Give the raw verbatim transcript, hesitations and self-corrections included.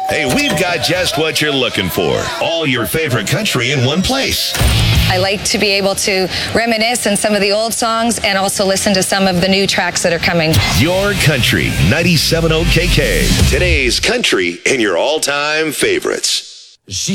Hey, we've got just what you're looking for. All your favorite country in one place. I like to be able to reminisce on some of the old songs and also listen to some of the new tracks that are coming. Your Country, ninety-seven point oh K K. Today's country and your all-time favorites. She